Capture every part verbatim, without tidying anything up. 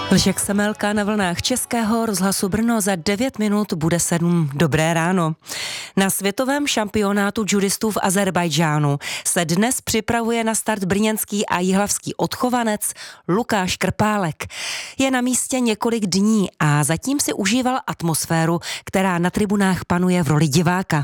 Lžek Semélka na vlnách Českého rozhlasu Brno, za devět minut bude sedm. Dobré ráno. Na světovém šampionátu judistů v Azerbajdžánu se dnes připravuje na start brněnský a jihlavský odchovanec Lukáš Krpálek. Je na místě několik dní a zatím si užíval atmosféru, která na tribunách panuje v roli diváka.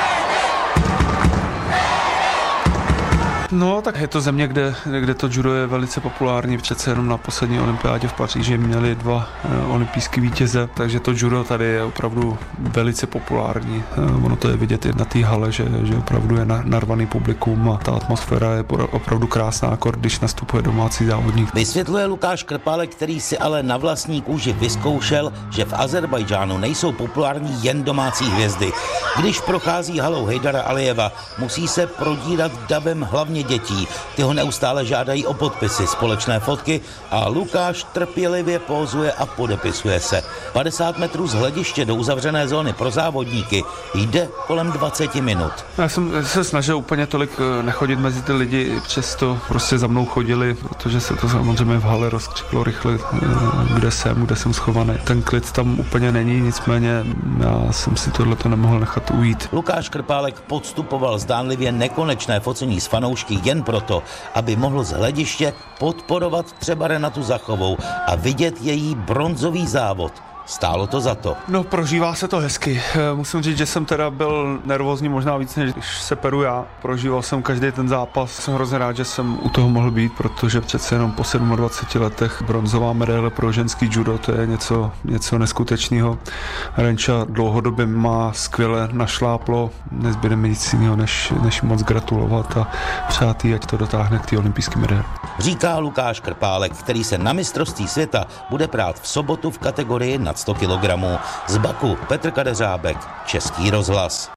No, tak je to země, kde, kde to judo je velice populární. Přece jenom na poslední olympiádě v Paříži měli dva eh, olympijský vítěze, takže to judo tady je opravdu velice populární. Eh, ono to je vidět i na té hale, že, že opravdu je na, narvaný publikum a ta atmosféra je opravdu krásná, akor když nastupuje domácí závodník. Vysvětluje Lukáš Krpálek, který si ale na vlastní kůži vyzkoušel, že v Azerbajdžánu nejsou populární jen domácí hvězdy. Když prochází halou Hejdara Alijeva, musí se prodírat davem hlavně dětí. Ty ho neustále žádají o podpisy, společné fotky a Lukáš trpělivě pózuje a podepisuje se. padesát metrů z hlediště do uzavřené zóny pro závodníky jde kolem dvacet minut. Já jsem se snažil úplně tolik nechodit mezi ty lidi, přesto prostě za mnou chodili, protože se to samozřejmě v hale rozkřiklo rychle, kde jsem, kde jsem schovaný. Ten klid tam úplně není, nicméně já jsem si tohleto nemohl nechat ujít. Lukáš Krpálek podstupoval zdánlivě nekonečné focení s fanoušky jen proto, aby mohl z hlediště podporovat třeba Renatu Zachovou a vidět její bronzový závod. Stálo to za to. No, prožívá se to hezky. Musím říct, že jsem teda byl nervózní možná víc, než když se peru já. Prožíval jsem každý ten zápas. Jsem hrozně rád, že jsem u toho mohl být, protože přece jenom po dvaceti sedmi letech bronzová medaile pro ženský judo, to je něco, něco neskutečného. Renča dlouhodobě má skvěle našláplo. Nezbyde mi nic jiného, než, než moc gratulovat a přát jí, ať to dotáhne k té olympijské medaili. Říká Lukáš Krpálek, který se na mistrovství světa bude prát v sobotu v kategorii nad sto kilogramů. Z Baku Petr Kadeřábek, Český rozhlas.